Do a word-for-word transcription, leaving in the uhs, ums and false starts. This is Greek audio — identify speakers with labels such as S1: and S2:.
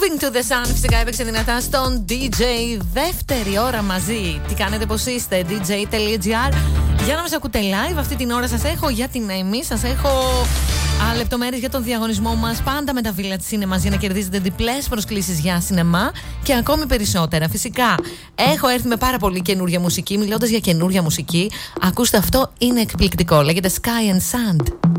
S1: Moving to the Sun φυσικά έπαιξε δυνατά στον ντι τζέι. Δεύτερη ώρα μαζί. Τι κάνετε, πως είστε? ντι τζέι τελεία τζι άρ. Για να μας ακούτε live αυτή την ώρα σας έχω για την Amy. Σας έχω α, λεπτομέρειες για τον διαγωνισμό μας. Πάντα με τα Village Cinemas για να κερδίζετε διπλές προσκλήσεις για σινεμά και ακόμη περισσότερα. Φυσικά έχω έρθει με πάρα πολύ καινούργια μουσική. Μιλώντας για καινούργια μουσική, ακούστε αυτό, είναι εκπληκτικό. Λέγεται Sky and Sand.